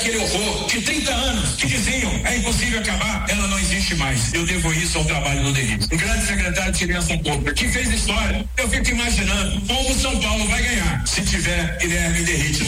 daquele horror de 30 anos que diziam é impossível acabar, ela não existe mais. Eu devo isso ao trabalho do Derrite, um grande secretário de segurança pública que fez história. Eu fico imaginando como São Paulo vai ganhar se tiver Guilherme Derrite